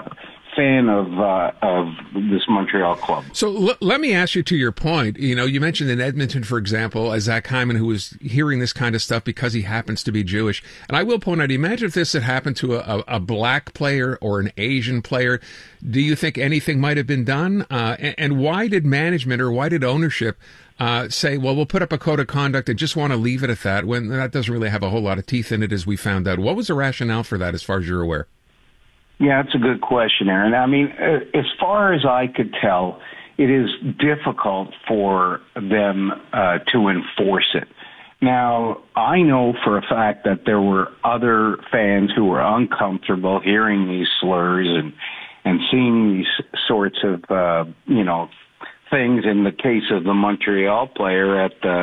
fan of uh, of this Montreal club. So l- let me ask you, to your point, you know, you mentioned in Edmonton, for example, as Zach Hyman, who was hearing this kind of stuff because he happens to be Jewish. And I will point out, imagine if this had happened to a, a black player or an Asian player. Do you think anything might have been done? Uh, and, and why did management or why did ownership uh, say, well, we'll put up a code of conduct and just want to leave it at that, when that doesn't really have a whole lot of teeth in it, as we found out? What was the rationale for that, as far as you're aware? Yeah, that's a good question, Aaron. I mean, uh, as far as I could tell, it is difficult for them uh, to enforce it. Now, I know for a fact that there were other fans who were uncomfortable hearing these slurs and and seeing these sorts of, uh, you know, things. In the case of the Montreal player at the,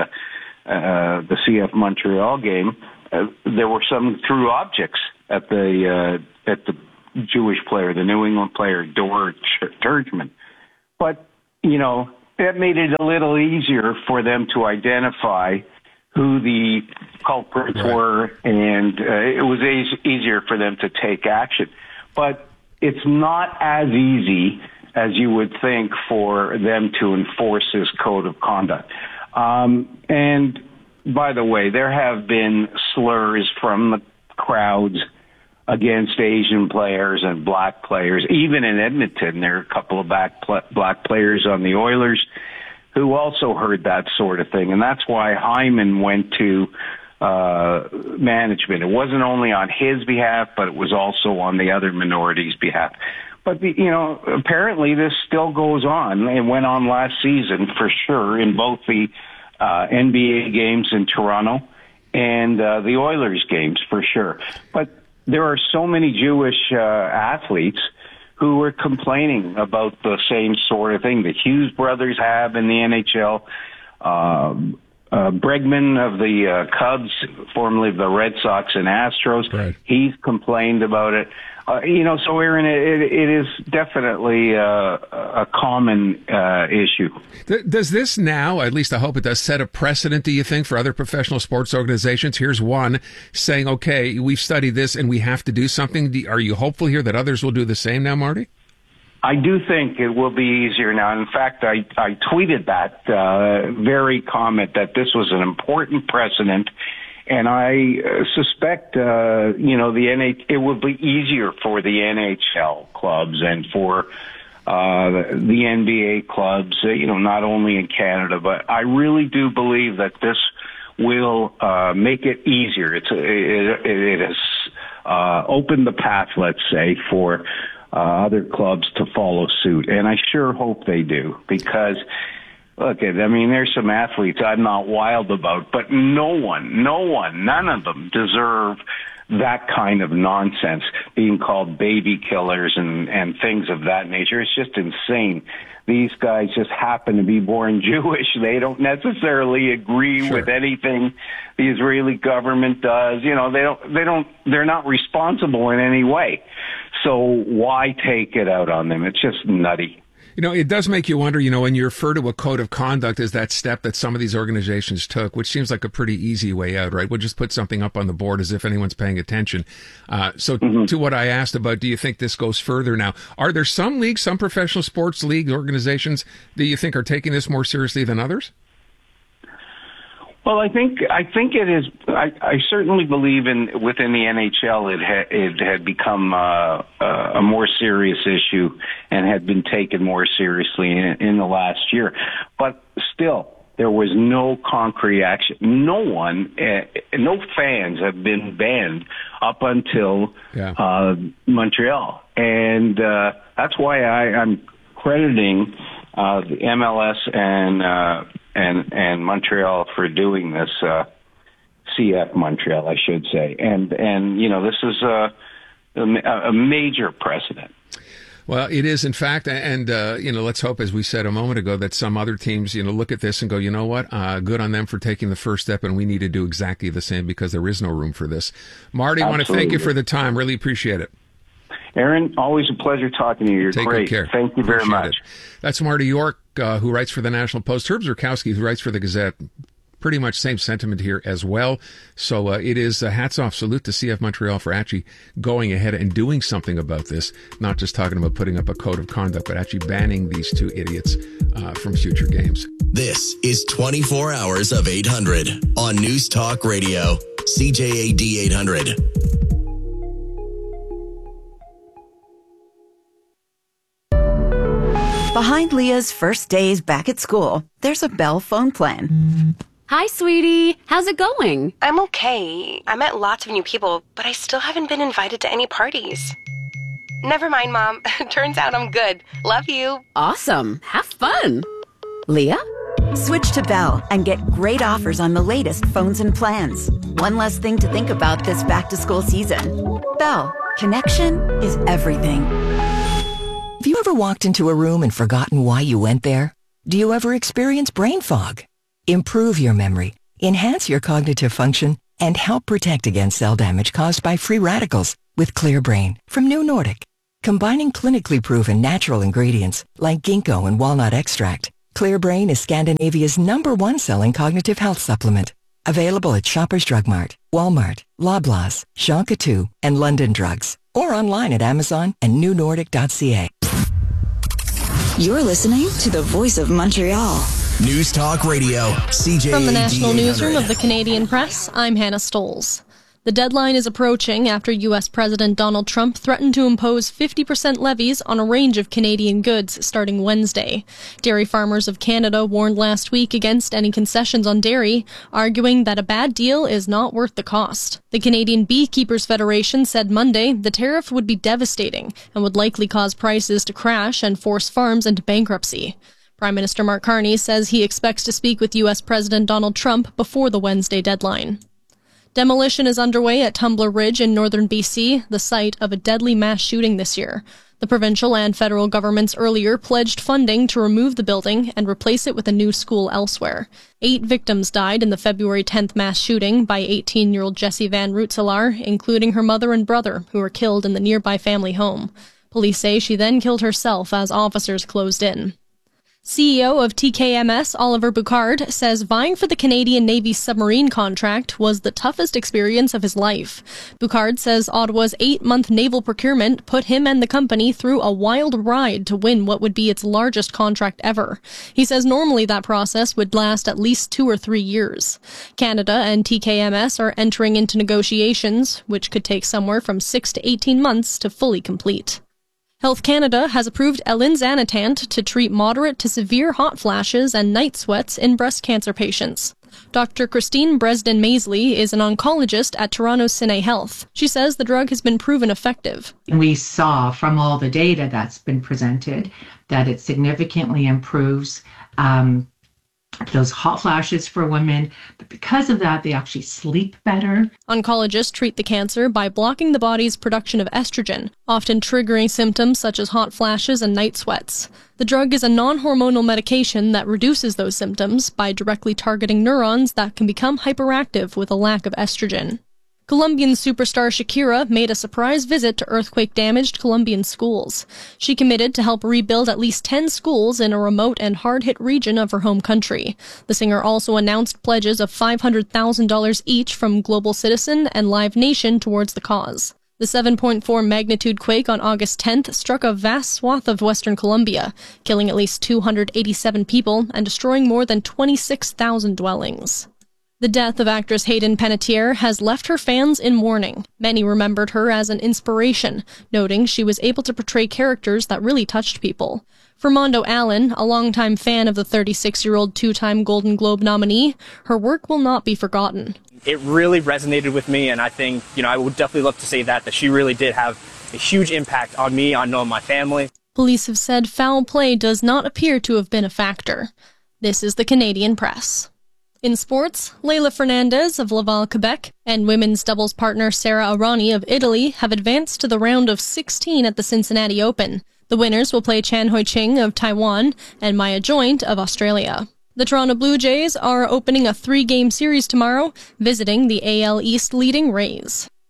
uh, the C F Montreal game, uh, there were some threw objects at the uh, at the Jewish player, the New England player, Dor Turgeman. But, you know, that made it a little easier for them to identify who the culprits right. were, and uh, it was e- easier for them to take action. But it's not as easy as you would think for them to enforce this code of conduct. Um, and, by the way, there have been slurs from the crowds against Asian players and black players. Even in Edmonton, there are a couple of black, black players on the Oilers who also heard that sort of thing. And that's why Hyman went to uh, management. It wasn't only on his behalf, but it was also on the other minorities' behalf. But, the, you know, apparently this still goes on. It went on last season for sure in both the uh, N B A games in Toronto and uh, the Oilers games for sure. But there are so many Jewish uh, athletes who were complaining about the same sort of thing. The Hughes brothers have in the N H L. Um, uh, Bregman of the uh, Cubs, formerly of the Red Sox and Astros, right. he's complained about it. Uh, you know, so Aaron, it, it is definitely uh, a common uh, issue. Does this now, at least I hope it does, set a precedent, do you think, for other professional sports organizations? Here's one saying, okay, we've studied this and we have to do something. Are you hopeful here that others will do the same now, Marty? I do think it will be easier now. In fact, I, I tweeted that uh, very comment that this was an important precedent. And I uh, suspect, uh, you know, the N H it will be easier for the N H L clubs and for uh, the N B A clubs, uh, you know, not only in Canada, but I really do believe that this will uh, make it easier. It's it, it has uh, opened the path, let's say, for uh, other clubs to follow suit. And I sure hope they do, because look, I mean, there's some athletes I'm not wild about, but no one, no one, none of them deserve that kind of nonsense, being called baby killers and, and things of that nature. It's just insane. These guys just happen to be born Jewish. They don't necessarily agree sure. with anything the Israeli government does. You know, they don't, they don't, they're not responsible in any way. So why take it out on them? It's just nutty. You know, it does make you wonder, you know, when you refer to a code of conduct as that step that some of these organizations took, which seems like a pretty easy way out, right? We'll just put something up on the board as if anyone's paying attention. Uh, so mm-hmm. to what I asked about, do you think this goes further now? Are there some leagues, some professional sports league organizations that you think are taking this more seriously than others? Well, I think I think it is. I, I certainly believe in within the N H L it ha, it had become uh, a more serious issue and had been taken more seriously in, in the last year. But still, there was no concrete action. No one, uh, no fans have been banned up until yeah. uh, Montreal, and uh, that's why I, I'm crediting uh, the M L S and. Uh, And, and Montreal for doing this, uh, C F Montreal, I should say. And, and, you know, this is a, a, a major precedent. Well, it is, in fact, and, uh, you know, let's hope, as we said a moment ago, that some other teams, you know, look at this and go, you know what, uh, good on them for taking the first step, and we need to do exactly the same because there is no room for this. Marty, I want to thank you for the time. Really appreciate it. Aaron, always a pleasure talking to you. You're Take great. Good care. Thank you very Appreciate much. It. That's Marty York, uh, who writes for the National Post. Herb Zurkowski, who writes for the Gazette. pretty much same sentiment here as well. So uh, it is a hats off, salute to C F Montreal for actually going ahead and doing something about this, not just talking about putting up a code of conduct, but actually banning these two idiots uh, from future games. This is twenty-four hours of eight hundred on News Talk Radio, C J A D eight hundred. Behind Leah's first days back at school, there's a Bell phone plan. Hi, sweetie. How's it going? I'm okay. I met lots of new people, but I still haven't been invited to any parties. Never mind, Mom. Turns out I'm good. Love you. Awesome. Have fun. Leah? Switch to Bell and get great offers on the latest phones and plans. One less thing to think about this back-to-school season. Bell. Connection is everything. Have you ever walked into a room and forgotten why you went there? Do you ever experience brain fog? Improve your memory, enhance your cognitive function, and help protect against cell damage caused by free radicals with Clear Brain from New Nordic. Combining clinically proven natural ingredients like ginkgo and walnut extract, Clear Brain is Scandinavia's number one selling cognitive health supplement. Available at Shoppers Drug Mart, Walmart, Loblaws, Shonka two, and London Drugs. Or online at Amazon and new nordic dot c a. You're listening to the Voice of Montreal. News Talk Radio, C J A D From the National eight hundred. Newsroom of the Canadian Press, I'm Hannah Stoles. The deadline is approaching after U S President Donald Trump threatened to impose fifty percent levies on a range of Canadian goods starting Wednesday. Dairy Farmers of Canada warned last week against any concessions on dairy, arguing that a bad deal is not worth the cost. The Canadian Beekeepers Federation said Monday the tariff would be devastating and would likely cause prices to crash and force farms into bankruptcy. Prime Minister Mark Carney says he expects to speak with U S President Donald Trump before the Wednesday deadline. Demolition is underway at Tumbler Ridge in northern B C, the site of a deadly mass shooting this year. The provincial and federal governments earlier pledged funding to remove the building and replace it with a new school elsewhere. Eight victims died in the February tenth mass shooting by eighteen-year-old Jessie Van Rootselaar, including her mother and brother, who were killed in the nearby family home. Police say she then killed herself as officers closed in. C E O of T K M S, Oliver Bouchard, says vying for the Canadian Navy's submarine contract was the toughest experience of his life. Bouchard says Ottawa's eight-month naval procurement put him and the company through a wild ride to win what would be its largest contract ever. He says normally that process would last at least two or three years. Canada and T K M S are entering into negotiations, which could take somewhere from six to eighteen months to fully complete. Health Canada has approved elinzanetant to treat moderate to severe hot flashes and night sweats in breast cancer patients. Doctor Christine Bresden-Maisley is an oncologist at Toronto Cine Health. She says the drug has been proven effective. We saw from all the data that's been presented that it significantly improves um, those hot flashes for women, but because of that, they actually sleep better. Oncologists treat the cancer by blocking the body's production of estrogen, often triggering symptoms such as hot flashes and night sweats. The drug is a non-hormonal medication that reduces those symptoms by directly targeting neurons that can become hyperactive with a lack of estrogen. Colombian superstar Shakira made a surprise visit to earthquake-damaged Colombian schools. She committed to help rebuild at least ten schools in a remote and hard-hit region of her home country. The singer also announced pledges of five hundred thousand dollars each from Global Citizen and Live Nation towards the cause. The seven point four magnitude quake on August tenth struck a vast swath of western Colombia, killing at least two hundred eighty-seven people and destroying more than twenty-six thousand dwellings. The death of actress Hayden Panettiere has left her fans in mourning. Many remembered her as an inspiration, noting she was able to portray characters that really touched people. For Mondo Allen, a longtime fan of the thirty-six-year-old two-time Golden Globe nominee, her work will not be forgotten. It really resonated with me, and I think, you know, I would definitely love to say that, that she really did have a huge impact on me, on knowing my family. Police have said foul play does not appear to have been a factor. This is the Canadian Press. In sports, Leila Fernandez of Laval, Quebec, and women's doubles partner Sara Errani of Italy have advanced to the round of sixteen at the Cincinnati Open. The winners will play Chan Hoi-ching of Taiwan and Maya Joint of Australia. The Toronto Blue Jays are opening a three-game series tomorrow, visiting the A L East leading Rays.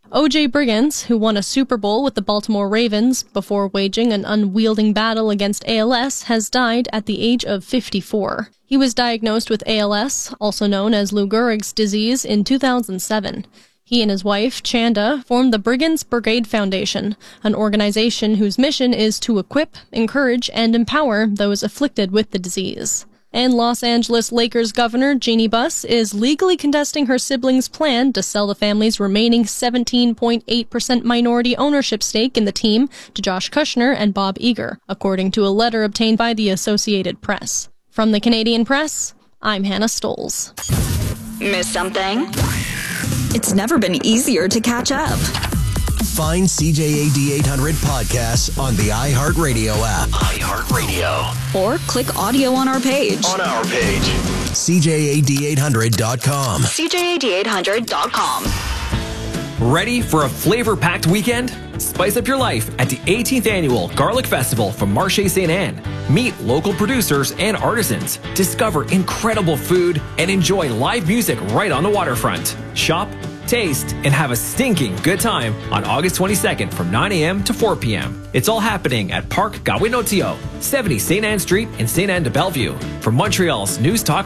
O J Brigance, who won a Super Bowl with the Baltimore Ravens before waging an unwielding battle against A L S, has died at the age of fifty-four. He was diagnosed with A L S, also known as Lou Gehrig's disease, in two thousand seven. He and his wife, Chanda, formed the Brigance Brigade Foundation, an organization whose mission is to equip, encourage, and empower those afflicted with the disease. And Los Angeles Lakers governor Jeannie Buss is legally contesting her siblings' plan to sell the family's remaining seventeen point eight percent minority ownership stake in the team to Josh Kushner and Bob Iger, according to a letter obtained by the Associated Press. From the Canadian Press, I'm Hannah Stoles. Miss something? It's never been easier to catch up. Find C J A D eight hundred podcasts on the iHeartRadio app. iHeartRadio. Or click audio on our page. On our page. C J A D eight hundred dot com. C J A D eight hundred dot com. Ready for a flavor-packed weekend? Spice up your life at the eighteenth Annual Garlic Festival from Marche Saint Anne. Meet local producers and artisans, discover incredible food, and enjoy live music right on the waterfront. Shop, taste, and have a stinking good time on August twenty-second from nine a.m. to four p.m. It's all happening at Parc Gawinotio, seventy Saint Anne Street in Saint Anne de Bellevue. From Montreal's News Talk